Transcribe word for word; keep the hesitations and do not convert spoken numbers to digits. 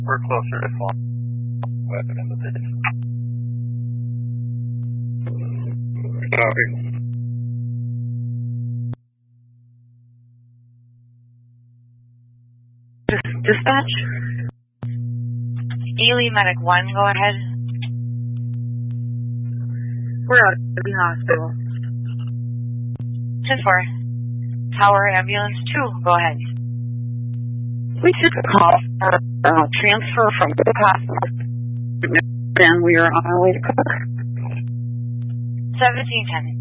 We're closer to small weapon in the base. Copy. Dispatch? Ely Medic one, go ahead. We're out at the hospital. ten four. Tower Ambulance two, go ahead. We took a call for uh, transfer from Cook Hospital, and we are on our way to Cook. seventeen ten.